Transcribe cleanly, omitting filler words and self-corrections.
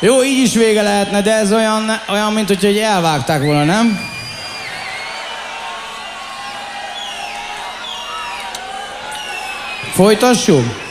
Jó, így is vége lehetne, de ez olyan mint hogy elvágták volna, nem? Folytassuk?